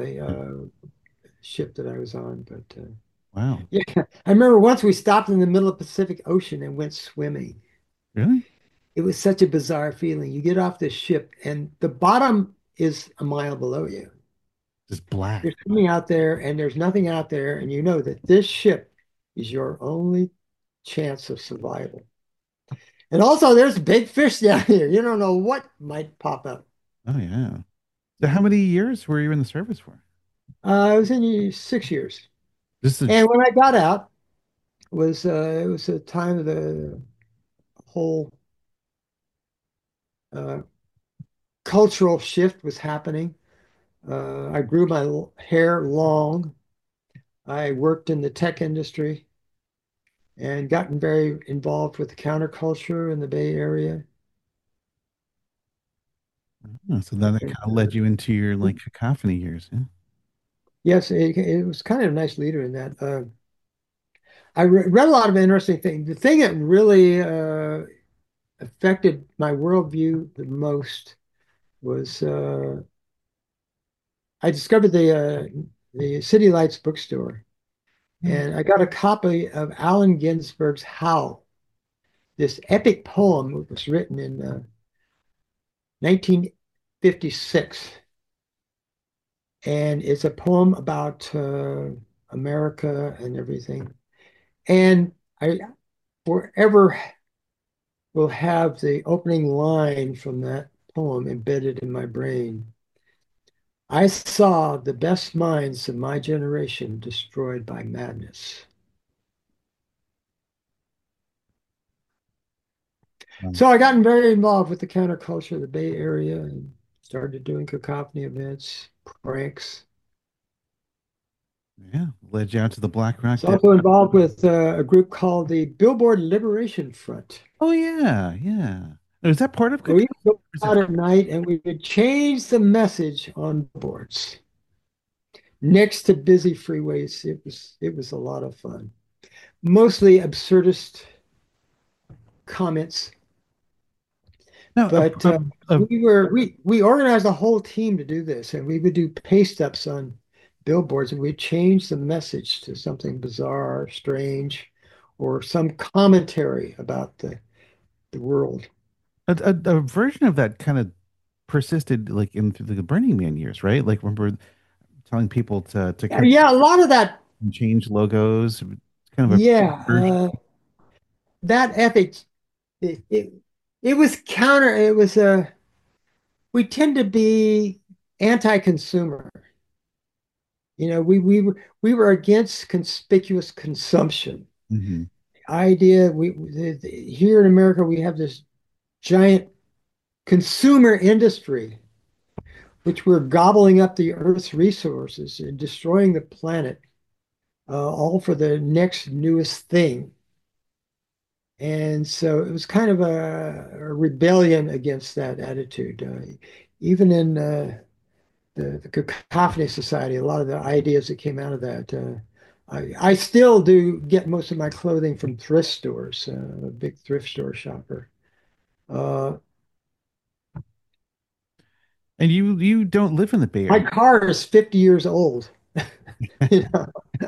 the ship that I was on. But Wow. yeah, I remember once we stopped in the middle of the Pacific Ocean and went swimming. Really? It was such a bizarre feeling. You get off this ship and the bottom is a mile below you. Just You're black. swimming out there and there's nothing out there, and you know that this ship is your only chance of survival. And also, there's big fish down here. You don't know what might pop up. Oh yeah. So how many years were you in the service for? I was in 6 years, Just a, and when I got out, it was a time of the whole uh, cultural shift was happening. I grew my hair long. I worked in the tech industry and gotten very involved with the counterculture in the Bay Area. oh, so then it And, kind of led you into your like cacophony years. Yeah. yes, it was kind of a nice leader in that. I read a lot of interesting things. The thing that really affected my worldview the most was I discovered the City Lights bookstore, Mm. and I got a copy of Allen Ginsberg's Howl, this epic poem that was written in 1956, and it's a poem about America and everything. And I forever will have the opening line from that poem embedded in my brain. I saw the best minds of my generation destroyed by madness. Um, So I got very involved with the counterculture of the Bay Area and started doing cacophony events, pranks. yeah, led you out to the Black Rock Was Desert. also involved with a group called the Billboard Liberation Front. Oh yeah, yeah. Is that part of So we cacophony? would go Or is it? out at night and we would change the message on boards next to busy freeways. It was a lot of fun. Mostly absurdist comments, No, but we organized a whole team to do this, and we would do paste ups on billboards, and we'd change the message to something bizarre, strange, or some commentary about the world. a version of that kind of persisted like in through the Burning Man years, right? Like remember telling people to Yeah, come yeah, a lot of that. and change logos. It's kind of a Yeah, version. that ethics. It was counter. It was a. We tend to be anti-consumer. We were against conspicuous consumption. Mhm. Idea here in America we have this giant consumer industry, which we're gobbling up the Earth's resources and destroying the planet, all for the next newest thing. And so it was kind of a rebellion against that attitude. Even in the Cacophony Society, a lot of the ideas that came out of that. I still do get most of my clothing from thrift stores. I'm a big thrift store shopper. Uh, And you don't live in the Bay my Area. car is 50 years old. You know?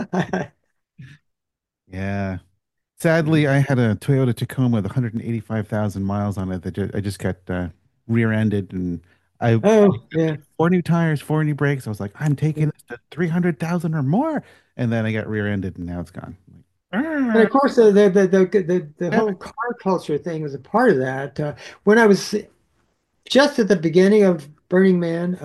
Yeah. Sadly, I had a Toyota Tacoma with 185,000 miles on it that I just got rear-ended and I Oh, yeah. four new tires, four new brakes. I was like, I'm taking this to 300,000 or more. And then I got rear-ended and now it's gone. And Like, of course, the damn whole it. car culture thing was a part of that. When I was just at the beginning of Burning Man,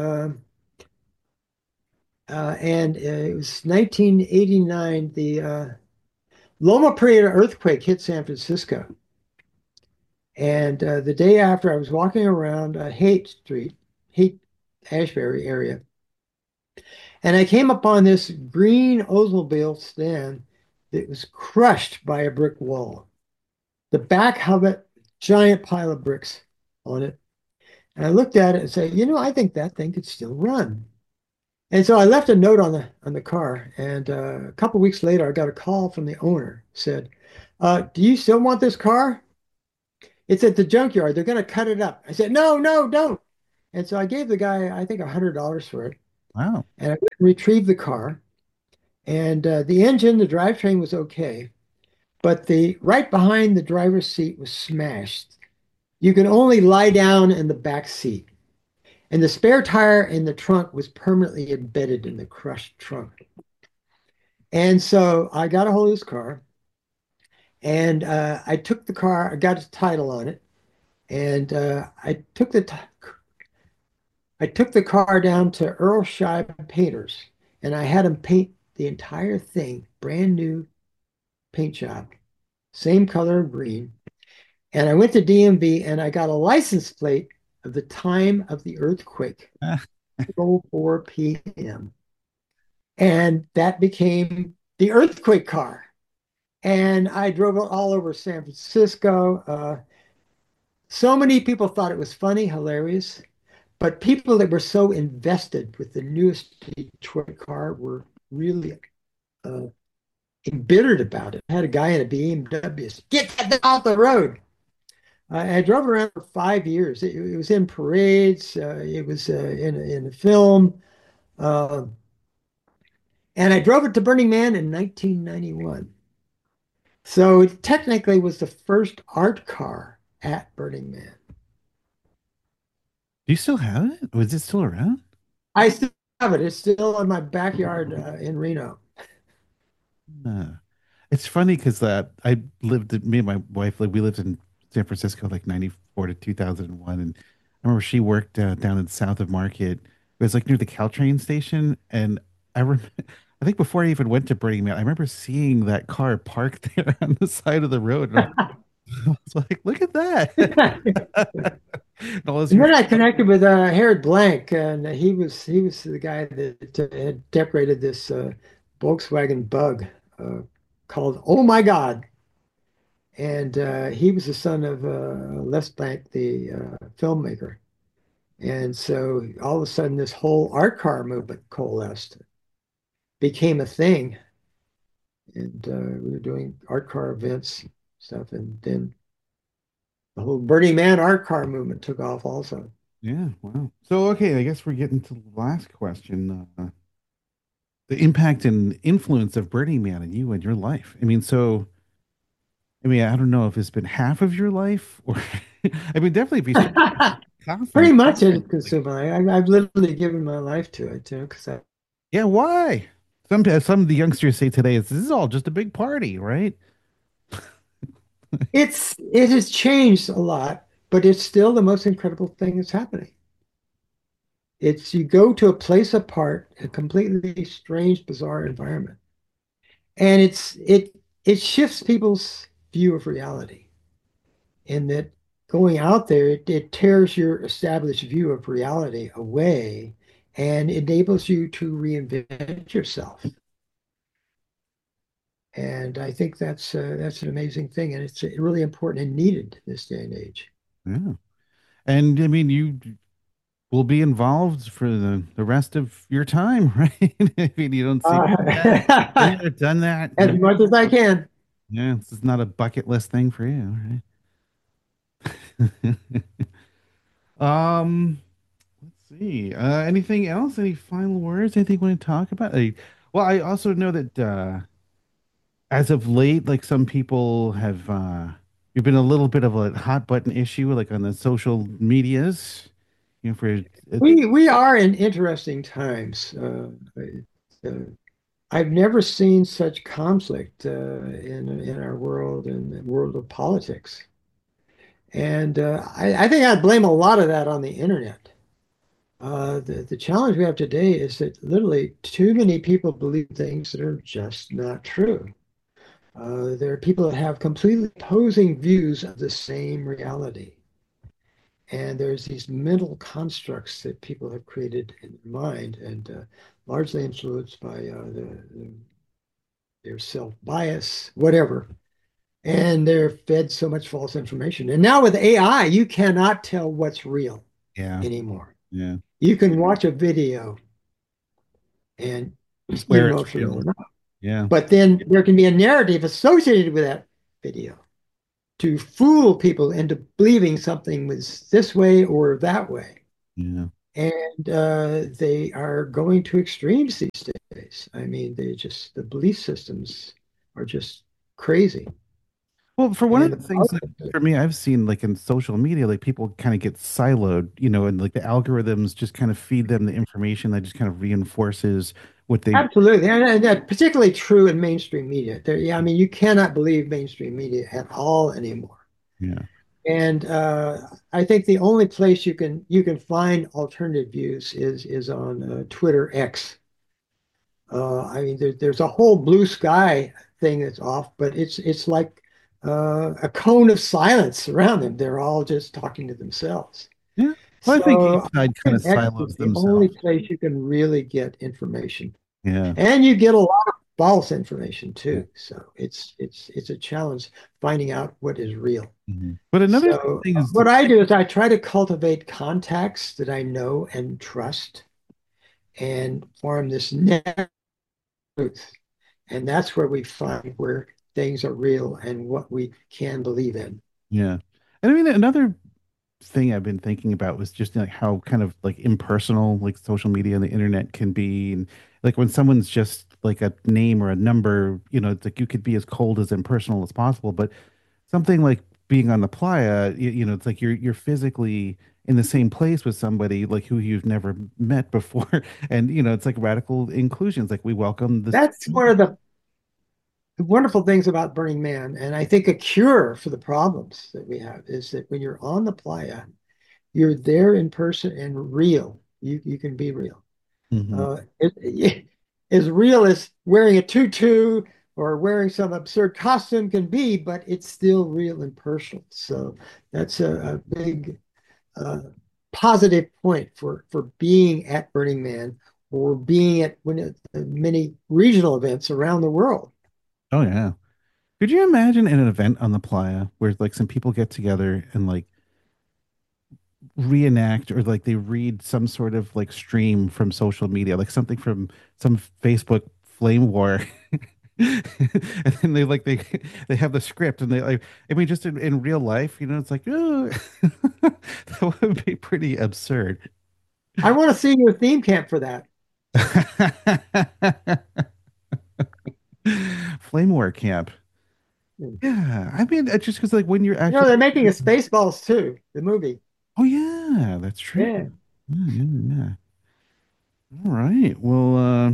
and it was 1989, the Loma Prieta earthquake hit San Francisco. And the day after, I was walking around Haight Street, Haight Ashbury area, and I came upon this green Oldsmobile stand that was crushed by a brick wall. The back of it, giant pile of bricks on it. And I looked at it and said, I think that thing could still run. And so I left a note on the car. And a couple of weeks later, I got a call from the owner. Said, "Do you still want this car? It's at the junkyard. They're going to cut it up." I said, "No, no, don't." And so I gave the guy, I think, $100 for it. Wow. And I went and retrieved the car. And the engine, the drivetrain was okay, but the right behind the driver's seat was smashed. You could only lie down in the back seat. And the spare tire in the trunk was permanently embedded in the crushed trunk. And so I got a hold of this car and I took the car, I got a title on it, and I took the car down to Earl Scheib Painters and I had him paint the entire thing, brand new paint job, same color of green. And I went to DMV and I got a license plate of the time of the earthquake, 4 p.m. And that became the earthquake car. And I drove it all over San Francisco. So many people thought it was funny, hilarious, but people that were so invested with the newest Detroit car were really uh, embittered about it. I had a guy in a BMW, said, get that off the road. I drove it around for 5 years. It was in parades. It was in a film. Uh, and I drove it to Burning Man in 1991. So it technically was the first art car at Burning Man. Do you still have it? Was it still around? I still have it. It's still in my backyard in Reno. Uh, it's funny because I lived, me and my wife, like we lived in San Francisco like 94 to 2001. And I remember she worked down in south of Market. It was like near the Caltrain station. And I remember, I think before I even went to Burning Man, I remember seeing that car parked there on the side of the road. And I was like, look at that. And all this, And then I connected with Harold Blank, and he was the guy that had decorated this Volkswagen Bug called "Oh My God," and he was the son of Les Blank, the filmmaker. And so all of a sudden, this whole art car movement coalesced, became a thing, and we were doing art car events stuff, and then the whole Burning Man art car movement took off also. yeah, wow. So, okay, I guess we're getting to the last question. The impact and influence of Burning Man and you and your life. I mean, so, I mean, I don't know if it's been half of your life or, I mean, definitely if you start Pretty coffee, much it like, consumed I've literally given my life to it too, because yeah, why? Some of the youngsters say today this is all just a big party, right? it has changed a lot, but it's still the most incredible thing that's happening. It's you go to a place apart, a completely strange, bizarre environment, and it shifts people's view of reality. In that going out there, it tears your established view of reality away and enables you to reinvent yourself. And I think that's an amazing thing, and it's really important and needed this day and age. Yeah. And I mean, you will be involved for the rest of your time, right? I mean, you don't see, been Uh, there, done that. as much as I can. Yeah, this is not a bucket list thing for you, right? Um, let's see. Anything else? Any final words? Anything you want to talk about? Well, I also know that as of late, like some people have you've been a little bit of a hot button issue, like on the social medias, for We are in interesting times. Uh, I've never seen such conflict in our world and the world of politics. And I think I'd blame a lot of that on the internet. The challenge we have today is that literally too many people believe things that are just not true. There are people that have completely opposing views of the same reality. And there's these mental constructs that people have created in their mind and largely influenced by their self-bias, whatever. And they're fed so much false information. And now with AI, you cannot tell what's real yeah, anymore. yeah. You can watch a video and you Swear know it's it's real or real. not. Yeah, But then there can be a narrative associated with that video to fool people into believing something was this way or that way. yeah. and they are going to extremes these days. I mean, the belief systems are just crazy. Well, for one of And the things that for me, I've seen like in social media, like people kind of get siloed, and like the algorithms just kind of feed them the information that just kind of reinforces what they, absolutely, and that's particularly true in mainstream media. Yeah, I mean, you cannot believe mainstream media at all anymore. yeah. And I think the only place you can find alternative views is on Twitter X. I mean, there's a whole blue sky thing that's off, but it's like a cone of silence around them. They're all just talking to themselves. Yeah. Well, I think So each side I kind of think X is silos the only themselves. place you can really get information, Yeah. and you get a lot of false information Yeah. too. So it's a challenge finding out what is real. But another So thing is, what I do is I try to cultivate contacts that I know and trust and form this net truth. And that's where we find where things are real and what we can believe in. yeah. And I mean, another thing I've been thinking about was just like how kind of like impersonal like social media and the internet can be. And like when someone's just like a name or a number, it's like you could be as cold as impersonal as possible. But something like being on the playa, it's like you're physically in the same place with somebody like who you've never met before. And it's like radical inclusions. Like we welcome this. That's one of the wonderful things about Burning Man. And I think a cure for the problems that we have is that when you're on the playa, you're there in person and real. You can be real. Mhm. As real as wearing a tutu or wearing some absurd costume can be, but it's still real and personal. So that's a big uh, positive point for being at Burning Man or being at many regional events around the world. Oh yeah. Could you imagine an event on the playa where like some people get together and like reenact or like they read some sort of like stream from social media, like something from some Facebook flame war. And then they have the script and they like I mean just in real life, it's like oh that would be pretty absurd. I want to see your theme camp for that. Flame war camp. You Yeah, I mean it's just because like when you're know, actually they're making a Spaceballs too, the movie. oh yeah, that's true. Yeah. Yeah, yeah, yeah. All right. Well,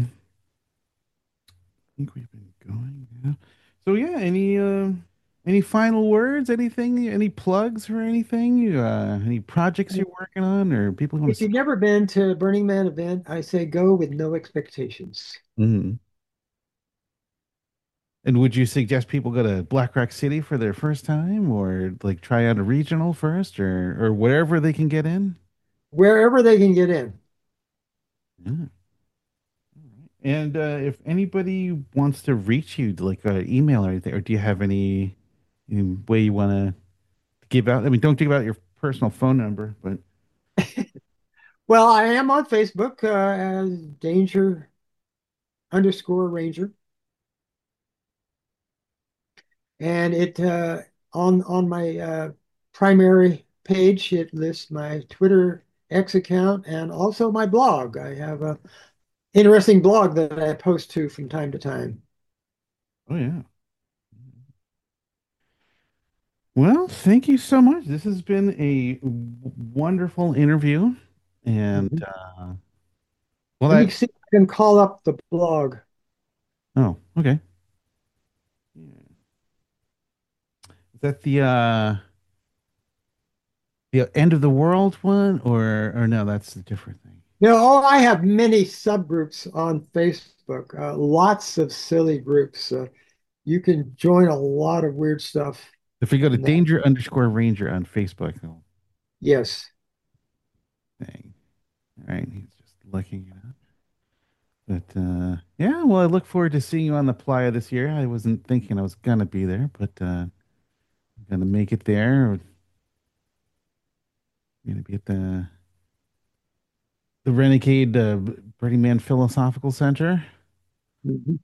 think we've been going. Yeah. So yeah, any final words? Anything? Any plugs or anything? Any projects you're working on or people who want If to you've see? never been to a Burning Man event, I say go with no expectations. Mhm. And would you suggest people go to Black Rock City for their first time, or like try out a regional first, or wherever they can get in? Wherever they can get in. Yeah. And if anybody wants to reach you, like email or anything, or do you have any way you want to give out? I mean, don't give out your personal phone number, but Well, I am on Facebook as Danger_Ranger, and it on my primary page it lists my Twitter X account and also my blog. I have a interesting blog that I post to from time to time. oh yeah. Well, thank you so much. This has been a wonderful interview. And Mhm. well, Let me see if I can call up the blog. oh, okay. Is that the end of the world one or no, that's a different thing. Oh, I have many subgroups on Facebook, lots of silly groups. You can join a lot of weird stuff If we go to in that. danger_ranger on Facebook, oh, Yes. thing. All right, he's just looking it up. But yeah, well, I look forward to seeing you on the playa this year. I wasn't thinking I was gonna be there, but I'm gonna make it there. I'm gonna be at the Renegade Burning Man Philosophical Center. Mhm.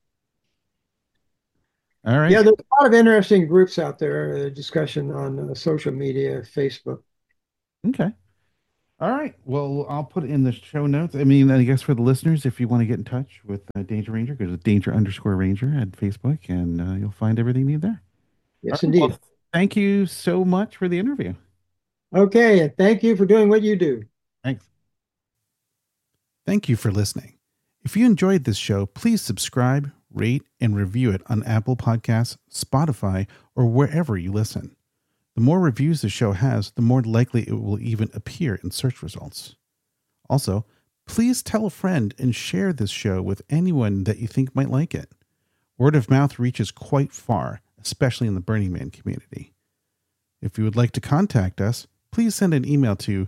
All right. Yeah, there's a lot of interesting groups out there, discussion on social media, Facebook. Okay. All right. Well, I'll put it in the show notes. I mean, I guess for the listeners, if you want to get in touch with Danger Ranger, go to Danger_Ranger at Facebook, and you'll find everything you need there. All Yes, right. indeed. Well, thank you so much for the interview. Okay, and thank you for doing what you do. Thanks. Thank you for listening. If you enjoyed this show, please subscribe, rate, and review it on Apple Podcasts, Spotify, or wherever you listen. The more reviews the show has, the more likely it will even appear in search results. Also, please tell a friend and share this show with anyone that you think might like it. Word of mouth reaches quite far, especially in the Burning Man community. If you would like to contact us, please send an email to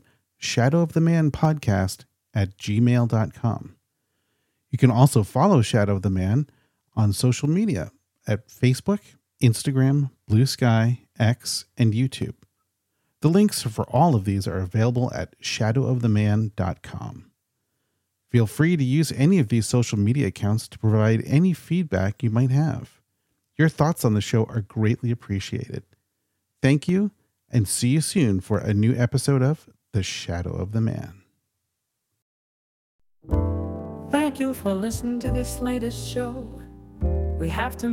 shadowofthemanpodcast@gmail.com. You can also follow Shadow of the Man on social media at Facebook, Instagram, Blue Sky, X, and YouTube. The links for all of these are available at shadowoftheman.com. Feel free to use any of these social media accounts to provide any feedback you might have. Your thoughts on the show are greatly appreciated. Thank you, and see you soon for a new episode of The Shadow of the Man. Thank you for listening to this latest show. We have to